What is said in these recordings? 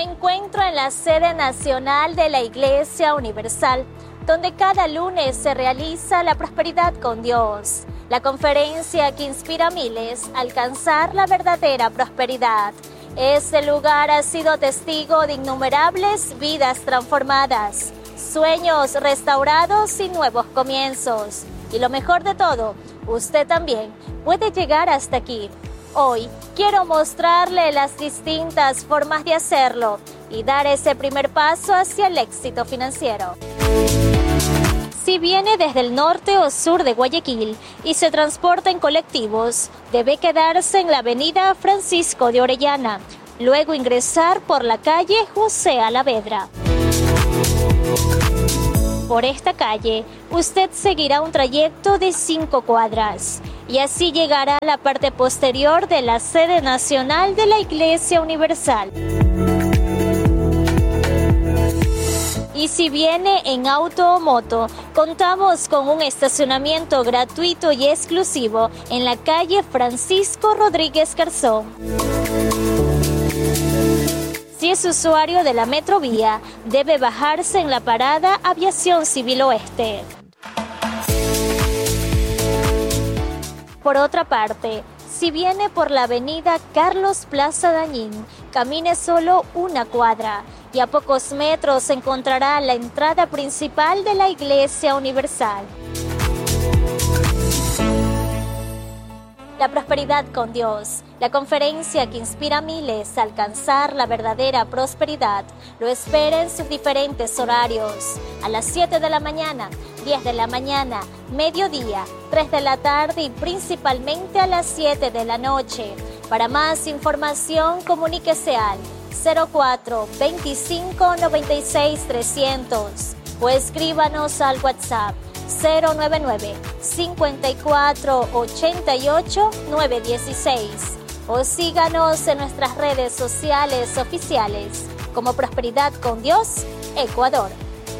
encuentro en la sede nacional de la Iglesia Universal, donde cada lunes se realiza la prosperidad con Dios, la conferencia que inspira a miles a alcanzar la verdadera prosperidad. Este lugar ha sido testigo de innumerables vidas transformadas, sueños restaurados y nuevos comienzos. Y lo mejor de todo, usted también puede llegar hasta aquí. Hoy quiero mostrarle las distintas formas de hacerlo y dar ese primer paso hacia el éxito financiero. Si viene desde el norte o sur de Guayaquil y se transporta en colectivos, debe quedarse en la avenida Francisco de Orellana, luego ingresar por la calle José Alavedra. Por esta calle, usted seguirá un trayecto de 5 cuadras y así llegará a la parte posterior de la sede nacional de la Iglesia Universal. Y si viene en auto o moto, contamos con un estacionamiento gratuito y exclusivo en la calle Francisco Rodríguez Garzón. Si es usuario de la Metrovía, debe bajarse en la parada Aviación Civil Oeste. Por otra parte, si viene por la avenida Carlos Plaza Dañín, camine solo 1 cuadra y a pocos metros encontrará la entrada principal de la Iglesia Universal. La prosperidad con Dios, la conferencia que inspira a miles a alcanzar la verdadera prosperidad, lo espera en sus diferentes horarios. A las 7 de la mañana, 10 de la mañana, mediodía, 3 de la tarde y principalmente a las 7 de la noche. Para más información, comuníquese al 04 25 96 300 o escríbanos al WhatsApp 099 54 88 916 o síganos en nuestras redes sociales oficiales como Prosperidad con Dios, Ecuador.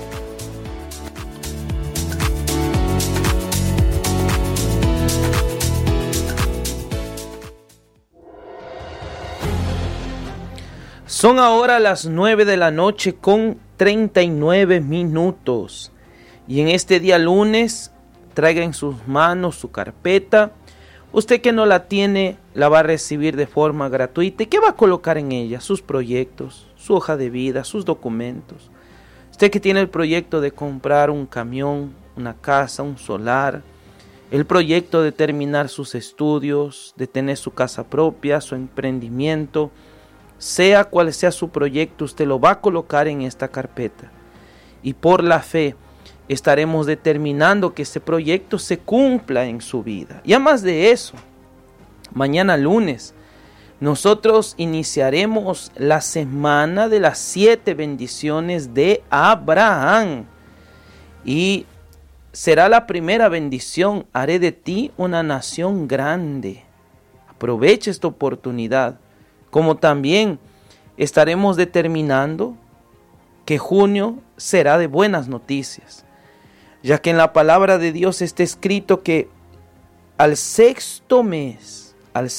Son ahora las 9 de la noche con 39 minutos. Y en este día lunes, traiga en sus manos su carpeta. Usted que no la tiene, la va a recibir de forma gratuita. ¿Y qué va a colocar en ella? Sus proyectos, su hoja de vida, sus documentos. Usted que tiene el proyecto de comprar un camión, una casa, un solar. El proyecto de terminar sus estudios, de tener su casa propia, su emprendimiento. Sea cual sea su proyecto, usted lo va a colocar en esta carpeta. Y por la fe estaremos determinando que ese proyecto se cumpla en su vida. Y además de eso, mañana lunes, nosotros iniciaremos la semana de las 7 bendiciones de Abraham. Y será la primera bendición: haré de ti una nación grande. Aproveche esta oportunidad. Como también estaremos determinando que junio será de buenas noticias, ya que en la palabra de Dios está escrito que al sexto mes,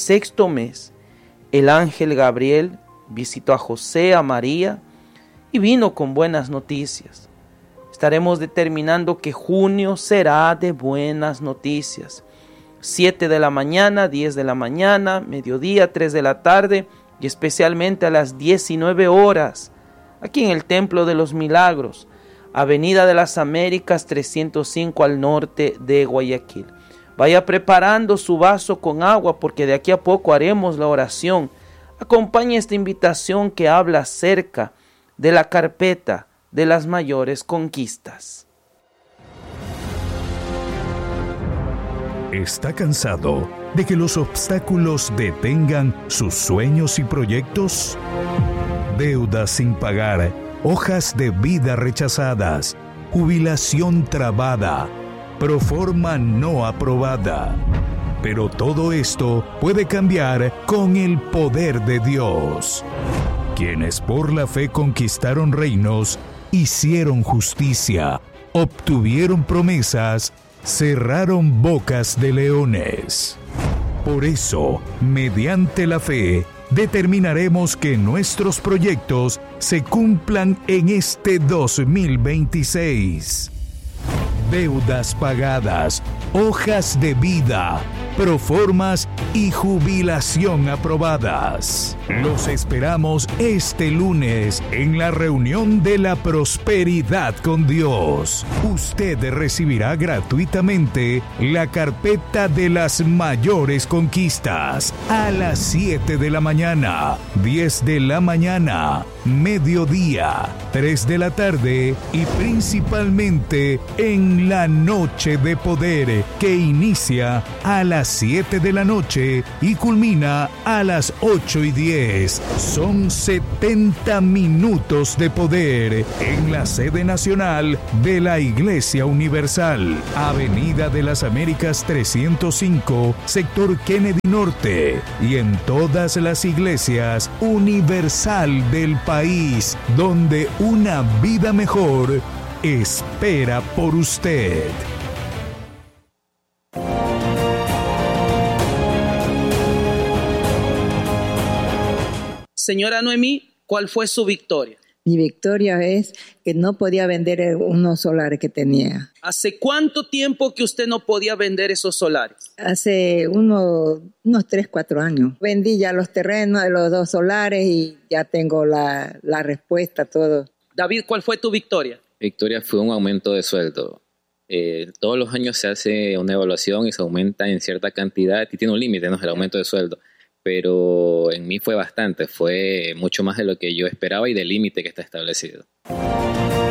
el ángel Gabriel visitó a José, a María, y vino con buenas noticias. Estaremos determinando que junio será de buenas noticias. 7 de la mañana, 10 de la mañana, mediodía, 3 de la tarde y especialmente a las 19 horas, aquí en el Templo de los Milagros, Avenida de las Américas 305 al norte de Guayaquil. Vaya preparando su vaso con agua porque de aquí a poco haremos la oración. Acompañe esta invitación que habla acerca de la carpeta de las mayores conquistas. ¿Está cansado de que los obstáculos detengan sus sueños y proyectos? Deudas sin pagar, hojas de vida rechazadas, jubilación trabada, proforma no aprobada. Pero todo esto puede cambiar con el poder de Dios. Quienes por la fe conquistaron reinos, hicieron justicia, obtuvieron promesas, cerraron bocas de leones. Por eso, mediante la fe, determinaremos que nuestros proyectos se cumplan en este 2026. Deudas pagadas, hojas de vida, proformas y jubilación aprobadas. Los esperamos este lunes en la reunión de la prosperidad con Dios. Usted recibirá gratuitamente la carpeta de las mayores conquistas a las 7 de la mañana, 10 de la mañana, mediodía, 3 de la tarde y principalmente en la noche de poder que inicia a las 7 de la noche y culmina a las 8:10. Son 70 minutos de poder en la sede nacional de la Iglesia Universal, Avenida de las Américas 305, sector Kennedy Norte, y en todas las iglesias universal del país, donde una vida mejor espera por usted. Señora Noemí, ¿cuál fue su victoria? Mi victoria es que no podía vender unos solares que tenía. ¿Hace cuánto tiempo que usted no podía vender esos solares? Hace unos 3, 4 años. Vendí ya los terrenos de los 2 solares y ya tengo la respuesta, todo. David, ¿cuál fue tu victoria? Victoria fue un aumento de sueldo. Todos los años se hace una evaluación y se aumenta en cierta cantidad y tiene un límite, ¿no? El aumento de sueldo. Pero en mí fue bastante, fue mucho más de lo que yo esperaba y del límite que está establecido.